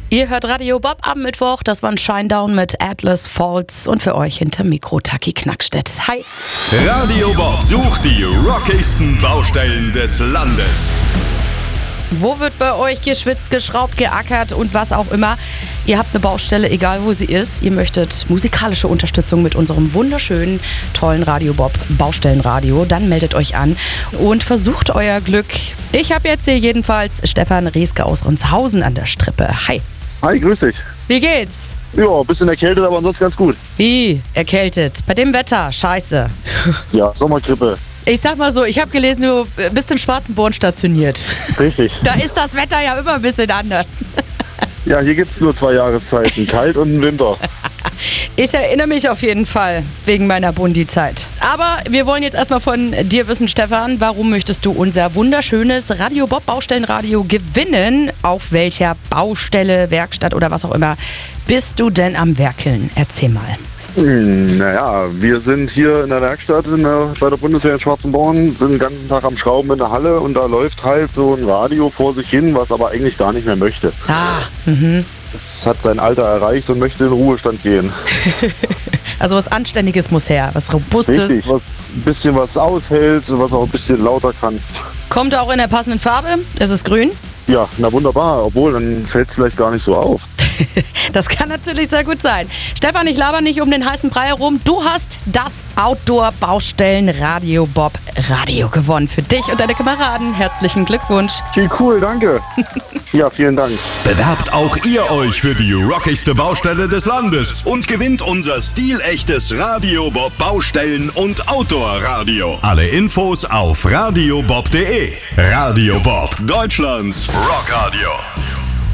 Ihr hört Radio Bob am Mittwoch. Das war ein Shinedown mit Atlas Falls und für euch hinter Mikro Taki Knackstedt. Hi. Radio Bob sucht die rockigsten Baustellen des Landes. Wo wird bei euch geschwitzt, geschraubt, geackert und was auch immer? Ihr habt eine Baustelle, egal wo sie ist. Ihr möchtet musikalische Unterstützung mit unserem wunderschönen, tollen Radio Bob Baustellenradio. Dann meldet euch an und versucht euer Glück. Ich habe jetzt hier jedenfalls Stefan Reeske aus Ronshausen an der Strippe. Hi. Hi, grüß dich. Wie geht's? Ja, ein bisschen erkältet, aber ansonsten ganz gut. Wie? Erkältet? Bei dem Wetter? Scheiße. Ja, Sommergrippe. Ich sag mal so, ich habe gelesen, du bist in Schwarzenborn stationiert. Richtig. Da ist das Wetter ja immer ein bisschen anders. Ja, hier gibt es nur 2 Jahreszeiten, kalt und Winter. Ich erinnere mich auf jeden Fall wegen meiner Bundi-Zeit. Aber wir wollen jetzt erstmal von dir wissen, Stefan, warum möchtest du unser wunderschönes Radio Bob Baustellenradio gewinnen? Auf welcher Baustelle, Werkstatt oder was auch immer bist du denn am Werkeln? Erzähl mal. Naja, wir sind hier in der Werkstatt bei der Bundeswehr in Schwarzenborn, sind den ganzen Tag am Schrauben in der Halle und da läuft halt so ein Radio vor sich hin, was aber eigentlich gar nicht mehr möchte. Es hat sein Alter erreicht und möchte in den Ruhestand gehen. Also was Anständiges muss her, was Robustes. Richtig, was ein bisschen was aushält, was auch ein bisschen lauter kann. Kommt auch in der passenden Farbe, das ist grün. Ja, na wunderbar, obwohl dann fällt es vielleicht gar nicht so auf. Das kann natürlich sehr gut sein. Stefan, ich laber nicht um den heißen Brei herum. Du hast das Outdoor-Baustellen-Radio Bob Radio gewonnen. Für dich und deine Kameraden. Herzlichen Glückwunsch. Cool, danke. Ja, vielen Dank. Bewerbt auch ihr euch für die rockigste Baustelle des Landes und gewinnt unser stilechtes Radio Bob Baustellen- und Outdoor-Radio. Alle Infos auf radiobob.de. Radio Bob, Deutschlands Rockradio.